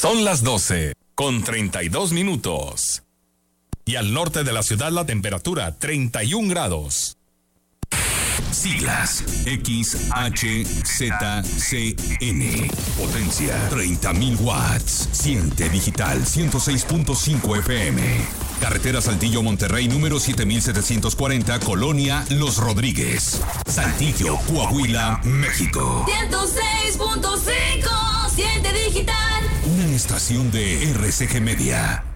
Son las 12:32. Y al norte de la ciudad la temperatura 31 grados. Siglas XHZCN. Potencia 30.000 watts. Siente digital 106.5 FM. Carretera Saltillo Monterrey número 7740, Colonia Los Rodríguez, Saltillo, Coahuila, México. 106.5. Siente digital. Una estación de RCG Media.